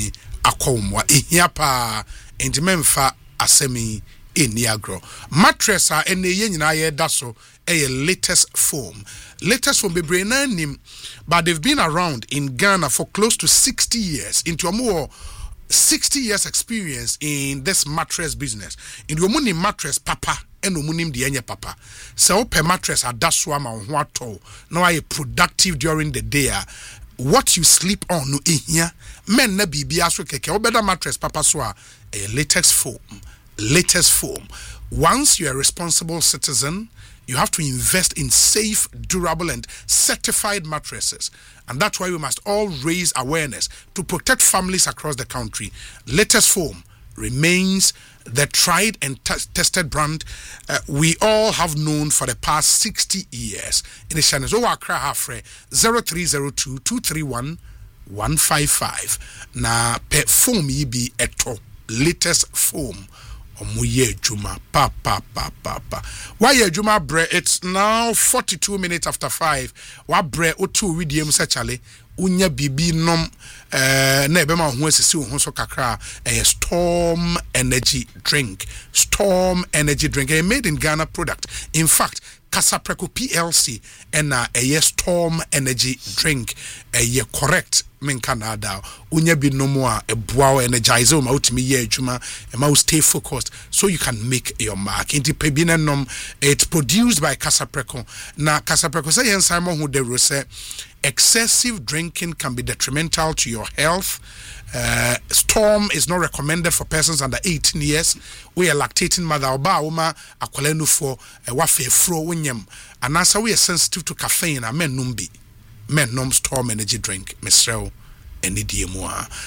betumi akɔmwa ehia pa entimemfa asemi eniagro mattress a ene ye nyina ye da so latest foam bebre na nim, but they've been around in Ghana for close to 60 years into a more 60 years experience in this mattress business. In your money mattress papa and umunim di enye papa. So per mattress adaswa ma ho no are productive during the day. What you sleep on no here men na bibia so keke obeda mattress papa so a latex foam. latest foam. Once you're a responsible citizen, you have to invest in safe, durable, and certified mattresses. And that's why we must all raise awareness to protect families across the country. Latest Foam remains the tried and tested brand we all have known for the past 60 years. In the channels, 0302 231 155. Na pe foam yi bi eto. Latest Foam. Omuye Juma pa. Why ye Juma bre? It's now 42 minutes after 5. Wa bre otu widiem se chale unya bibi nom na ebema ho asisi ho so kakra Storm energy drink. Storm energy drink, a made in Ghana product. In fact, Kasapreko PLC and a Storm energy drink a correct men Canada unya bi no more a boa energizer ma utimi ye adwuma e ma stay focused so you can make your mark. Inti pebina nom, it's produced by Kasapreko. Na Kasapreko say yen Simon who de say excessive drinking can be detrimental to your health. Storm is not recommended for persons under 18 years. We are lactating mother oba uma akwalenu for wafe fro wunyam. And answer we are sensitive to caffeine. Men numbi. Men nom Storm energy drink. Mesrel eni diemwa.